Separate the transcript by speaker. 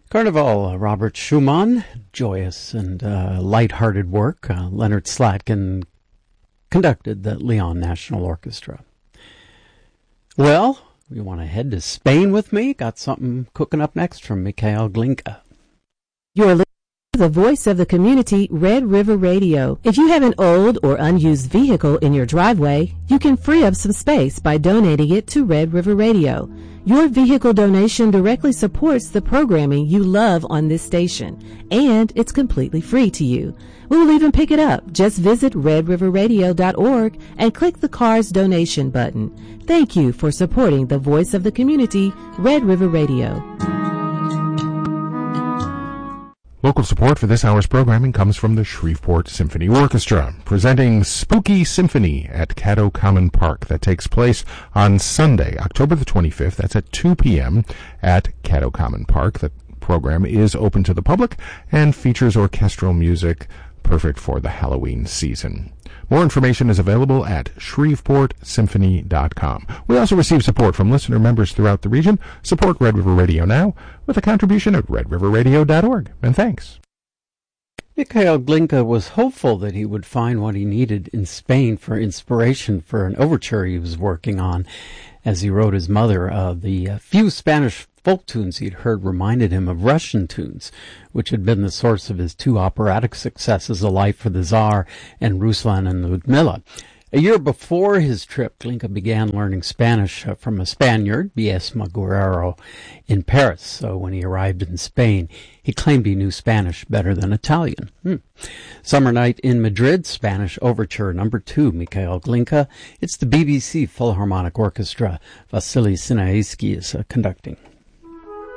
Speaker 1: Carnival, Robert Schumann, joyous and light-hearted work. Leonard Slatkin conducted the Leon National Orchestra. Well, you want to head to Spain with me? Got something cooking up next from Mikhail Glinka.
Speaker 2: You're listening to the voice of the community, Red River Radio. If you have an old or unused vehicle in your driveway, you can free up some space by donating it to Red River Radio. Your vehicle donation directly supports the programming you love on this station, and it's completely free to you. We will even pick it up. Just visit redriverradio.org and click the car's donation button. Thank you for supporting the voice of the community, Red River Radio.
Speaker 3: Local support for this hour's programming comes from the Shreveport Symphony Orchestra, presenting Spooky Symphony at Caddo Common Park. That takes place on Sunday, October the 25th. That's at 2 p.m. at Caddo Common Park. The program is open to the public and features orchestral music, perfect for the Halloween season. More information is available at shreveportsymphony.com. We also receive support from listener members throughout the region. Support Red River Radio now with a contribution at redriverradio.org. And thanks.
Speaker 1: Mikhail Glinka was hopeful that he would find what he needed in Spain for inspiration for an overture he was working on. As he wrote his mother, the few Spanish folk tunes he'd heard reminded him of Russian tunes, which had been the source of his two operatic successes, A Life for the Tsar and Ruslan and Ludmilla. A year before his trip, Glinka began learning Spanish from a Spaniard, Biesma Guerrero, in Paris. So when he arrived in Spain, he claimed he knew Spanish better than Italian. Summer Night in Madrid, Spanish Overture No. 2, Mikhail Glinka. It's the BBC Philharmonic Orchestra. Vasily Sinaisky is conducting.